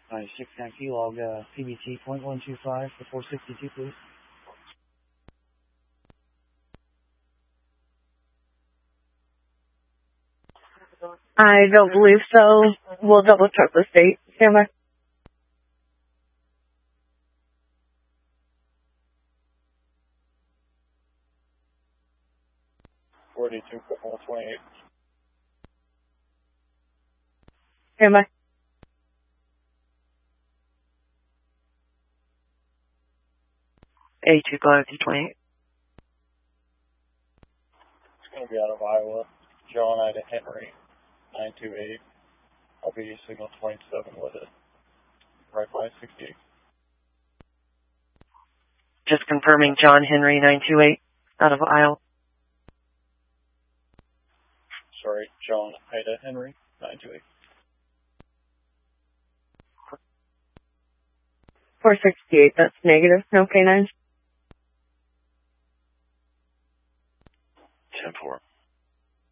96 Yankee, log CBT .125 for 462, please. I don't believe so. We'll double check the state. Stand by. Stand by. A2 Guard 28. It's going to be out of Iowa. John Ida Henry, 928. I'll be signal 27 with it. Right by 68. Just confirming John Henry 928 out of Iowa. Sorry, John Ida Henry, 928. 468, that's negative. No K9s. 10-4.